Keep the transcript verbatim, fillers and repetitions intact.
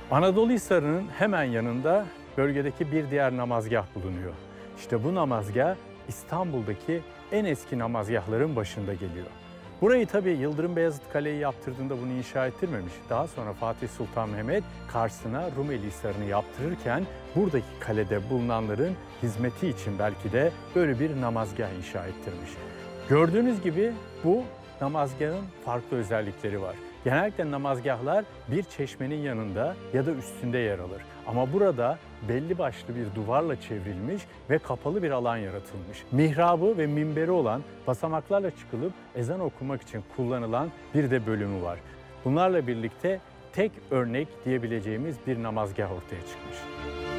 Anadolu Hisarı'nın hemen yanında bölgedeki bir diğer namazgah bulunuyor. İşte bu namazgah İstanbul'daki en eski namazgahların başında geliyor. Burayı tabii Yıldırım Beyazıt Kale'yi yaptırdığında bunu inşa ettirmemiş. Daha sonra Fatih Sultan Mehmet Kars'ına Rumeli Hisarı'nı yaptırırken buradaki kalede bulunanların hizmeti için belki de böyle bir namazgah inşa ettirmiş. Gördüğünüz gibi bu namazgahın farklı özellikleri var. Genellikle namazgahlar bir çeşmenin yanında ya da üstünde yer alır. Ama burada belli başlı bir duvarla çevrilmiş ve kapalı bir alan yaratılmış. Mihrabı ve minberi olan, basamaklarla çıkılıp ezan okumak için kullanılan bir de bölümü var. Bunlarla birlikte tek örnek diyebileceğimiz bir namazgah ortaya çıkmış.